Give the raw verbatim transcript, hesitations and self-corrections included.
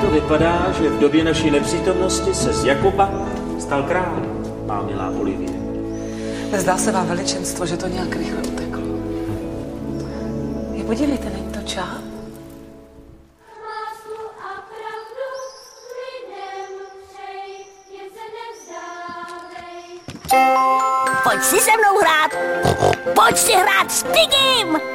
to vypadá, že v době naší nepřítomnosti se z Jakuba stal král, má milá Olivie. Zdá se vám, veličenstvo, že to nějak rychle uteklo. Je, podívejte, není to čáp? Pojď si se mnou hrát. Pojď si hrát s Tigim.